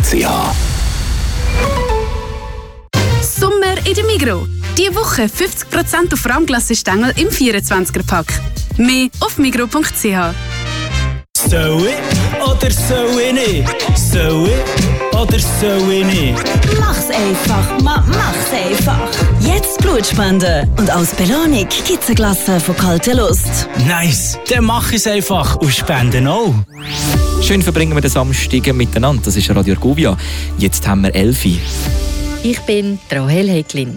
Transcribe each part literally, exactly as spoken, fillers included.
c h. Sommer in der Migros. Diese Woche fünfzig Prozent auf Rahmglassestängel im vierundzwanziger-Pack. Mehr auf migros punkt c h. Soll ich oder soll ich nicht? Soll ich oder soll ich nicht? Mach's einfach, ma, mach's einfach. Jetzt Blutspenden. Und als Belohnung gibt's eine Glasse von kalter Lust. Nice, dann mach ich's einfach und spenden auch. Schön verbringen wir den Samstag miteinander. Das ist Radio Argovia. Jetzt haben wir Elfi. Ich bin Rahel Häglin.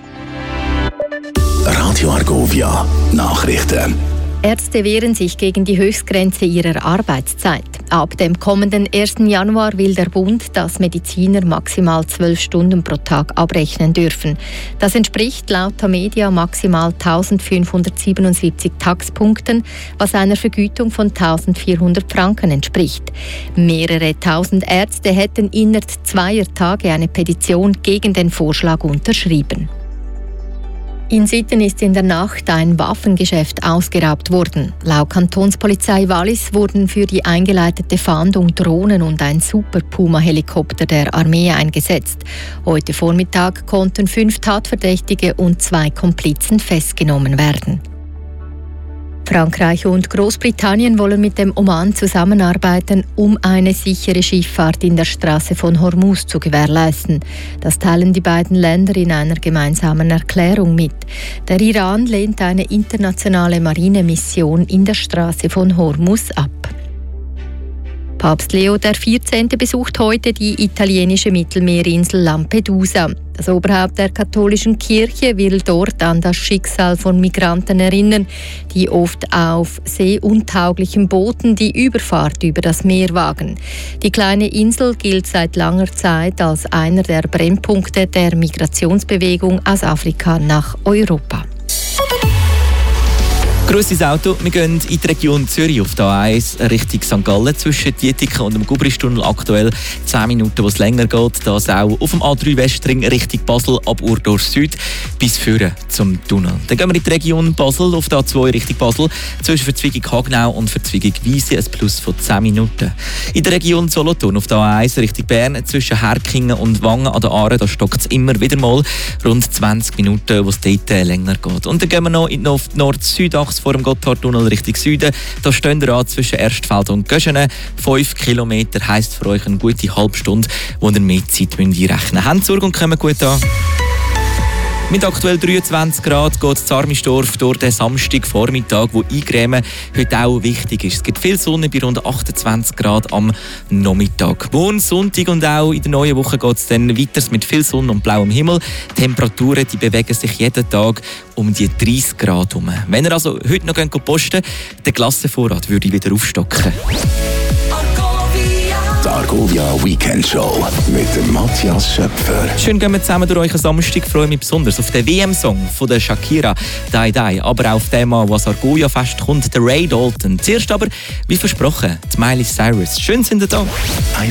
Radio Argovia Nachrichten. Ärzte wehren sich gegen die Höchstgrenze ihrer Arbeitszeit. Ab dem kommenden ersten Januar will der Bund, dass Mediziner maximal zwölf Stunden pro Tag abrechnen dürfen. Das entspricht laut Tamedia maximal eintausendfünfhundertsiebenundsiebzig Taxpunkten, was einer Vergütung von eintausendvierhundert Franken entspricht. Mehrere tausend Ärzte hätten innerhalb zweier Tage eine Petition gegen den Vorschlag unterschrieben. In Sitten ist in der Nacht ein Waffengeschäft ausgeraubt worden. Laut Kantonspolizei Wallis wurden für die eingeleitete Fahndung Drohnen und ein Super-Puma-Helikopter der Armee eingesetzt. Heute Vormittag konnten fünf Tatverdächtige und zwei Komplizen festgenommen werden. Frankreich und Großbritannien wollen mit dem Oman zusammenarbeiten, um eine sichere Schifffahrt in der Straße von Hormuz zu gewährleisten. Das teilen die beiden Länder in einer gemeinsamen Erklärung mit. Der Iran lehnt eine internationale Marinemission in der Straße von Hormuz ab. Papst Leo der vierzehnte besucht heute die italienische Mittelmeerinsel Lampedusa. Das Oberhaupt der katholischen Kirche will dort an das Schicksal von Migranten erinnern, die oft auf seeuntauglichen Booten die Überfahrt über das Meer wagen. Die kleine Insel gilt seit langer Zeit als einer der Brennpunkte der Migrationsbewegung aus Afrika nach Europa. Grosses Auto. Wir gehen in die Region Zürich auf der A eins Richtung Sankt Gallen zwischen Dietiken und dem Gubristunnel. Aktuell zehn Minuten, wo es länger geht. Das auch auf dem A drei Westring Richtung Basel ab Urdorf Süd bis führen zum Tunnel. Dann gehen wir in die Region Basel auf der A zwei Richtung Basel zwischen Verzweigung Hagenau und Verzweigung Wiese ein Plus von zehn Minuten. In der Region Solothurn auf der A eins Richtung Bern zwischen Herkingen und Wangen an der Aare, da stockt es immer wieder mal rund zwanzig Minuten, wo es dort länger geht. Und dann gehen wir noch in die Nord-Süd-Achse vor dem Gotthardtunnel Richtung Süden. Da stehen wir an zwischen Erstfeld und Göschenen. Fünf Kilometer heisst für euch eine gute halbe Stunde, wo ihr mehr Zeit einrechnen müsst. Habt Sorge und kommen gut an. Mit aktuell dreiundzwanzig Grad geht es Zarmistorf durch den Samstagvormittag, wo Eingrämen heute auch wichtig ist. Es gibt viel Sonne bei rund achtundzwanzig Grad am Nachmittag. Morgen, Sonntag und auch in der neuen Woche geht es dann weiter mit viel Sonne und blauem Himmel. Die Temperaturen die bewegen sich jeden Tag um die dreißig Grad herum. Wenn ihr also heute noch posten könnt, den Klassenvorrat würde ich wieder aufstocken. Die Argovia Weekend Show mit dem Matthias Schöpfer. Schön gehen wir zusammen durch euren Samstag. Ich freue mich besonders auf den W M-Song von der Shakira, «Die Die», aber auch auf den Mann, was Argovia fest kommt, der Ray Dalton. Zuerst aber, wie versprochen, die Miley Cyrus. Schön sind ihr da.